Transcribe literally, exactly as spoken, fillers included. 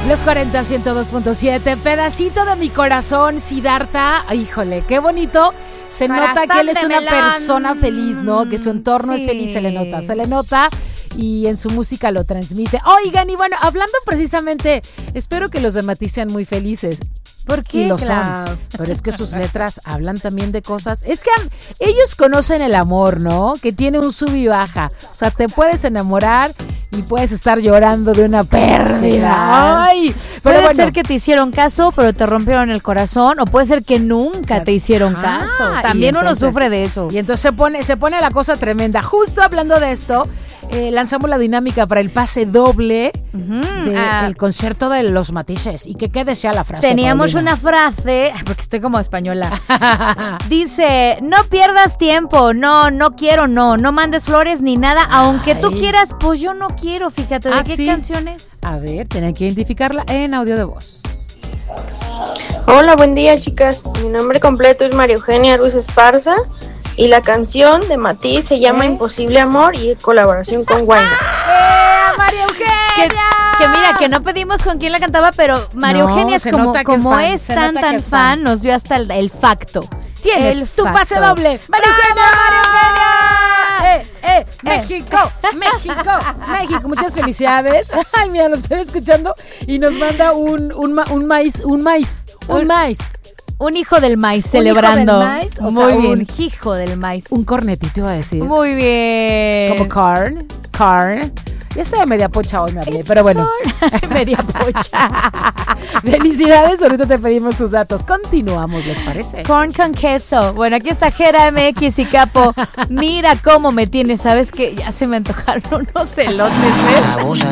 Los cuarenta, ciento dos punto siete, pedacito de mi corazón, Siddhartha. Híjole, qué bonito. Se Corazón nota que él es una melón. persona feliz, ¿no? Que su entorno Sí. es feliz, se le nota, se le nota y en su música lo transmite. Oigan, y bueno, hablando precisamente, espero que los de Matiz sean muy felices. ¿Por qué? Y lo Claro. son. Pero es que sus letras hablan también de cosas. Es que ellos conocen el amor, ¿no? Que tiene un sub y baja. O sea, te puedes enamorar y puedes estar llorando de una pérdida. Ay, pero Puede bueno. ser que te hicieron caso, pero te rompieron el corazón, o puede ser que nunca te hicieron Ajá, caso. y También uno entonces- sufre de eso. Y entonces se pone, se pone la cosa tremenda. Justo hablando de esto, eh, lanzamos la dinámica para el pase doble Ujú, del ah, concierto de los Matices. Y que quede ya la frase. Teníamos Paulina. una frase, porque estoy como española. Dice, no pierdas tiempo, no, no quiero, no, no mandes flores ni nada, aunque tú Ay. quieras, pues yo no quiero, fíjate, ¿de Ah, qué ¿sí? canciones? A ver, tienen que identificarla en audio de voz. Hola, buen día, chicas. Mi nombre completo es María Eugenia Ruiz Esparza y la canción de Matiz se llama ¿Eh? Imposible Amor y en colaboración con Guayna. ¡Eh, María Eugenia! Que, que mira, que no pedimos con quién la cantaba, pero María No, Eugenia es se como, nota que es como fan, es se tan, nota que tan es fan, fan. nos dio hasta el, el facto. Tienes El tu facto. pase doble. ¡María Eugenia! ¡María ¡Eh, eh! ¡México! ¡México! ¡México! Muchas felicidades. Ay, mira, nos estoy escuchando y nos manda un, un, ma- un maíz, un maíz, un Un- maíz. Un hijo del maíz ¿Un celebrando. hijo del maíz? O Muy sea, bien, un- hijo del maíz. Un cornetito iba a decir. Muy bien. Como corn, corn. Ya sé, media pocha hoy me hablé, pero bueno. Media pocha. Felicidades, ahorita te pedimos tus datos. Continuamos, ¿les parece? Corn con queso. Bueno, aquí está Jera M X y Capo. Mira cómo me tiene, ¿sabes qué? Ya se me antojaron unos elotes, ¿ves?